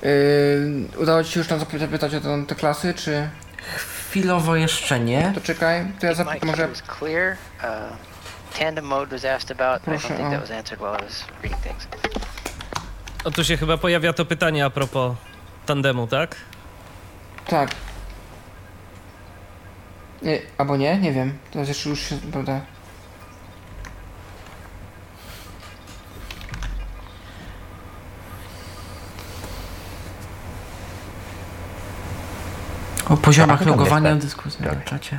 Udało ci się już tam zapytać o te klasy, czy... Chwilowo jeszcze nie. To czekaj, to ja może... Tandem mode was asked about. Proszę, I don't think that was answered while I was reading things. O, tu się chyba pojawia to pytanie a propos tandemu, tak? Tak. Nie, albo nie wiem. To jeszcze już się, prawda? O poziomach logowania dyskusji na czacie.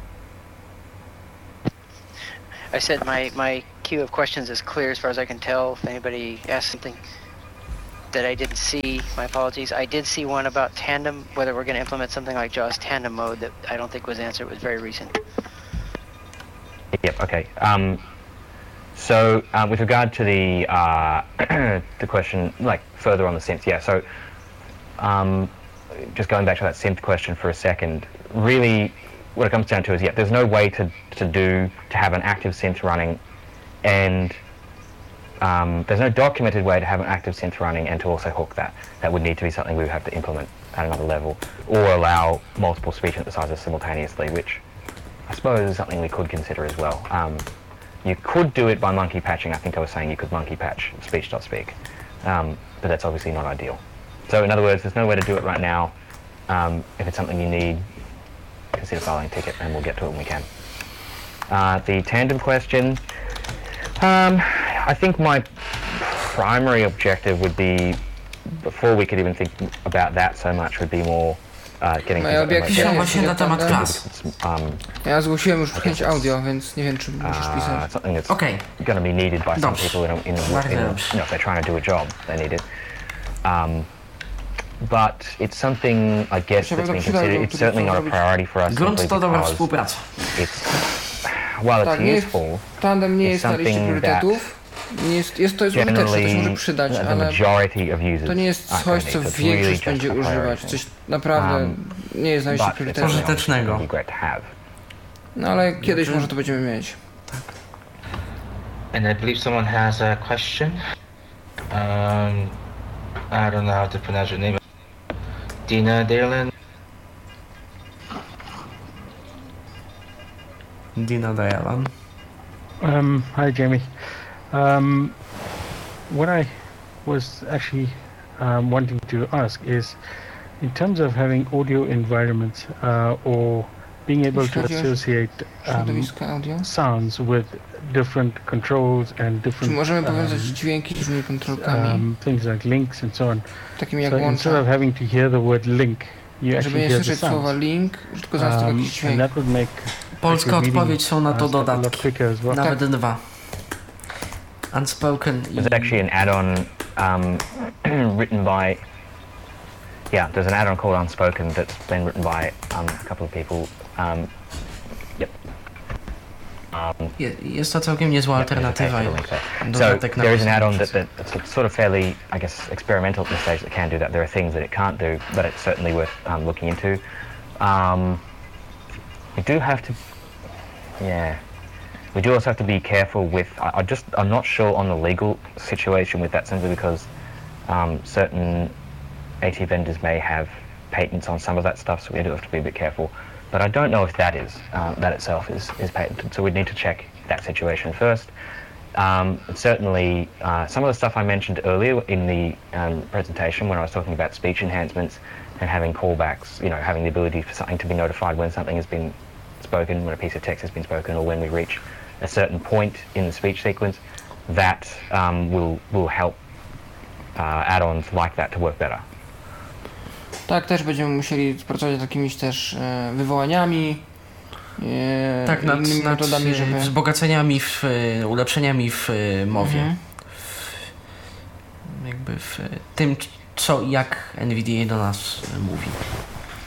I said my queue of questions is clear as far as I can tell. If anybody asks something that I didn't see, my apologies. I did see one about tandem, whether we're going to implement something like JAWS tandem mode that I don't think was answered. It was very recent. Yep. Okay. So with regard to the the question, like further on the synth, yeah. So just going back to that synth question for a second, really, what it comes down to is, yeah, there's no way to have an active synth running, and there's no documented way to have an active synth running and to also hook that. That would need to be something we would have to implement at another level, or allow multiple speech synthesizers simultaneously, which I suppose is something we could consider as well. You could do it by monkey patching. I think I was saying you could monkey patch speech.speak, but that's obviously not ideal. So in other words, there's no way to do it right now. If it's something you need, consider filing a ticket and we'll get to it when we can. The tandem question, I think my primary objective would be, before we could even think about that so much, would be more getting właśnie na temat klas. Ja zgłosiłem już chęć audio, więc nie wiem, czy musisz pisać. Something that's going to be needed by some people in if they're trying to do a job, they need it. But it's something, I guess, that's been considered. It's certainly not a priority for us. Grunt to dobra współpraca. While it's useful, tandem nie jest na liście priorytetów. Jest to użyteczne, to się może przydać, ale to nie jest coś, co większość będzie używać. Coś naprawdę nie jest na liście priorytetów. Pożytecznego. No ale kiedyś może to będziemy mieć. Tak. And I believe someone has a question. I don't know how to pronounce your name. Dina Dalen. Dina Dalen. Hi Jamie. What I was actually wanting to ask is, in terms of having audio environments or being able to associate sounds with different controls and different możemy powiązać dźwięki z różnymi kontrolkami, things like links and so on. Takimi jak so instead of having to hear the word link, you actually hear the sounds. Link, tylko znać tylko jakiś dźwięk. And that would make Polska odpowiedź są na to dodatki, nawet dwa. Unspoken. There's actually an add-on written by. Yeah, there's an add-on called Unspoken that's been written by a couple of people. Yep. Jest to całkiem niezła alternatywa. So there is an add-on that's sort of fairly, I guess, experimental at this stage that can do that. There are things that it can't do, but it's certainly worth looking into. We do have to, we do also have to be careful with. I'm not sure on the legal situation with that, simply because certain AT vendors may have patents on some of that stuff, so we do have to be a bit careful. But I don't know if that itself is patented, so we'd need to check that situation first. Certainly, some of the stuff I mentioned earlier in the presentation when I was talking about speech enhancements and having callbacks, having the ability for something to be notified when something has been spoken, when a piece of text has been spoken, or when we reach a certain point in the speech sequence, that will help add-ons like that to work better. Tak, też będziemy musieli pracować nad jakimiś też wywołaniami, tak, nad metodami, żeby... wzbogaceniami, ulepszeniami w mowie. Jakby w tym, co i jak NVDA do nas mówi.